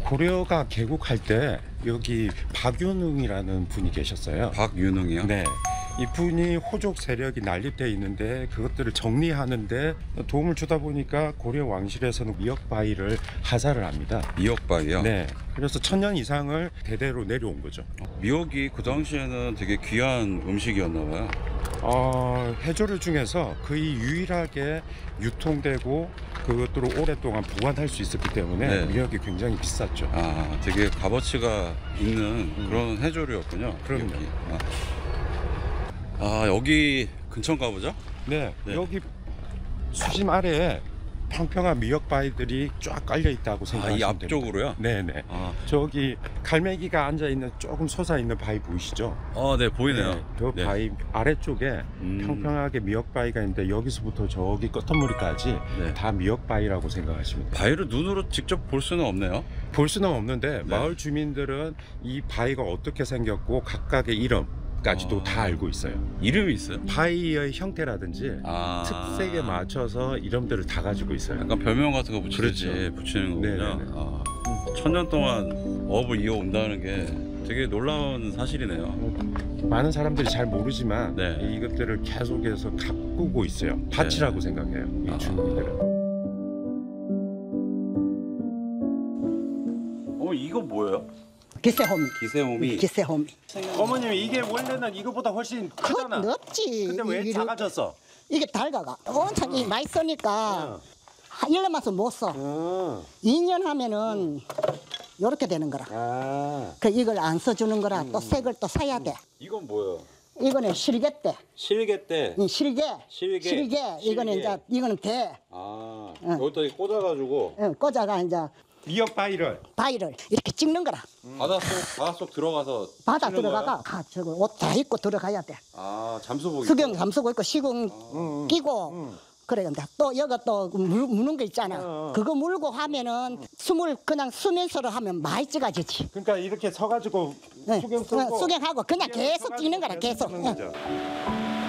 고려가 개국할 때 여기 박윤흥이라는 분이 계셨어요. 박윤흥이요? 네. 이분이 호족 세력이 난립되어 있는데 그것들을 정리하는데 도움을 주다 보니까 고려 왕실에서는 미역바위를 하사를 합니다. 미역바위요? 네. 그래서 1000년 이상을 대대로 내려온 거죠. 미역이 그 당시에는 되게 귀한 음식이었나 봐요. 해조류 중에서 거의 유일하게 유통되고 그것들을 오랫동안 보관할 수 있었기 때문에 네. 미역이 굉장히 비쌌죠. 아, 되게 값어치가 있는 그런 해조류였군요. 그럼요. 미역이. 여기 근처인가 보죠? 네. 네. 여기 수심 아래에 평평한 미역바위들이 쫙 깔려 있다고 이 생각하시면 됩니다. 앞쪽으로요? 네네. 아, 저기 갈매기가 앉아 있는 조금 솟아 있는 바위 보이시죠? 네, 보이네요. 네, 그 네. 바위 아래쪽에 평평하게 미역바위가 있는데 여기서부터 저기 끄트머리까지 네. 다 미역바위라고 생각하시면 돼요. 바위를 눈으로 직접 볼 수는 없네요. 볼 수는 없는데 네. 마을 주민들은 이 바위가 어떻게 생겼고 각각의 이름까지도 다 알고 있어요. 이름이 있어요? 바위의 형태라든지 특색에 맞춰서 이름들을 다 가지고 있어요. 약간 별명 같은 거 붙이듯이 그렇죠. 붙이는 거군요. 네네네. 1000년 동안 업을 이어온다는 게 되게 놀라운 사실이네요. 많은 사람들이 잘 모르지만 네. 이것들을 계속해서 가꾸고 있어요. 밭이라고 생각해요. 이 주민들은. 이거 뭐예요? 기세호미. 기세호미. 기세호미. 어머님 이게 원래는 이거보다 훨씬 크잖아. 넓지. 근데 왜 작아졌어? 이게 달가가 온천이 많이 쓰니까 한 1년 만서 못 써. 2년 하면은 요렇게 되는 거라. 그 이걸 안 써주는 거라 또 새 걸 또 사야 돼. 이건 뭐예요? 이거는 실개대. 실개대. 실개. 이거는 이제 이거는 대. 여기다 꽂아가지고 꽂아가 이제 미역 바위를 바위를 이렇게 찍는 거라. 바닷속 들어가서 바다 치는 들어가가 저거 옷 다 입고 들어가야 돼. 잠수복. 수경 잠수고 있고 시궁 끼고 그래. 근데 또 여기 또 무는 거 있잖아. 그거 물고 하면은 숨을 그냥 수면서로 하면 많이 찌가지지. 그러니까 이렇게 서가지고 네. 수경 쓰고 수경하고 그냥 계속 찍는 거라 계속. 찍는 거죠.